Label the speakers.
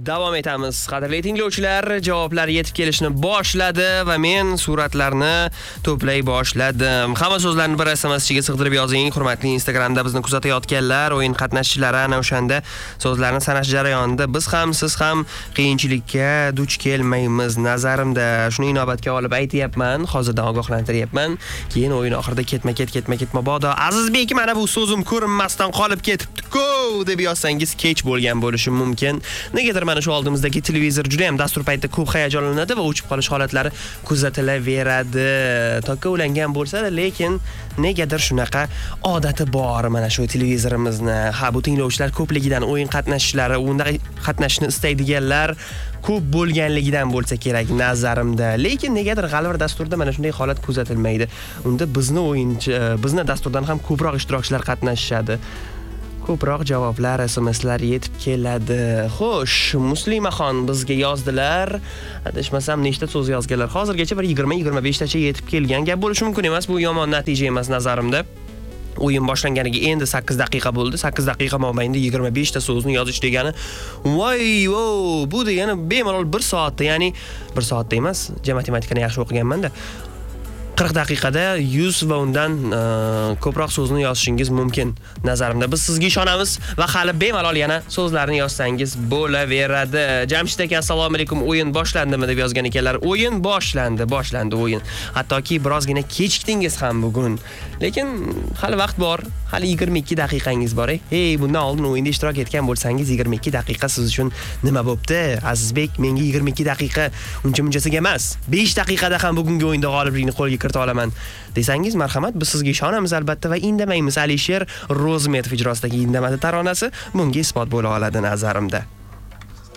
Speaker 1: Davom etamiz. Qadrli tinglovchilar, javoblar yetib kelishni boshladi va men suratlarni to'play boshladim. Hamma so'zlarni bir SMS-ga sig'dirib yozing. Hurmatli Instagramda bizni kuzatayotganlar, o'yin qatnashchilari ana o'shanda so'zlarni sanash jarayonida biz ham, siz ham qiyinchilikka duch kelmaymiz nazarimda. Shuni inobatga olib aytayapman, hozirdan ogohlantiryapman. Keyin o'yin oxirida ketma-ket mabodo Azizbek mana bu so'zim ko'rinmasdan qolib ketibdi-ku deb yozsangiz kech bo'lgan bo'lishi mumkin. Negadir mana shu oldimizdagi televizor juda ham dastur paytida ko'p hayajonlanadi va o'chib qolish holatlari kuzatilaveradi. Tokka ulangan bo'lsa-da, lekin negadir shunaqa odati bor mana shu televizorimizni. Ha, bu tinglovchilar ko'pligidan o'yin qatnashchilari, unda qatnashni istaydiganlar ko'p bo'lganligidan bo'lsa kerak nazarimda. Lekin negadir g'alvir dasturda mana shunday holat kuzatilmaydi. Unda bizni dasturdan ham ko'proq ishtirokchilar qatnashishadi. Ko'proq javoblar, SMSlar yetib keladi. Xo'sh, Muslimaxon bizga yozdilar. Adashmasam nechta so'z yozganlar. Hozirgacha bir 20-25 tacha yetib kelgan. Gap bo'lishi mumkin emas, bu yomon natija emas nazarimda. O'yin boshlanganiga endi 8 daqiqa bo'ldi. 8 daqiqa mobaynida 25 ta so'zni yozish degani, bu degani bemalol 1 soatda, ya'ni 1 soatda emas, matematikani yaxshi o'qiganman-da. 40 daqiqada 100 va undan ko'proq so'zni yozishingiz mumkin nazarimda. Biz sizga ishonamiz va hali bemalol yana so'zlarni yozsangiz bo'laveradi. Jamshid aka, assalomu alaykum. O'yin boshlandimi deb yozgan ekanlar. O'yin boshlandi o'yin. Hattoki birozgina kechikdingiz ham bugun. Lekin hali vaqt bor. Hali 22 daqiqangiz bor. Hey, bundan oldin o'yinda ishtirok etgan bo'lsangiz 22 daqiqa siz uchun nima bo'pti? Azizbek, menga 22 daqiqa uncha-munchasiga emas. 5 daqiqada ham bugungi o'yinda g'oliblikni qo'lga kirita olaman desangiz, marhamat, biz sizga ishonamiz albatta va indamaymiz. Alisher Rozmetov ijrosidagi Indamadi taronasi bunga isbot bo'la oladi nazarimda.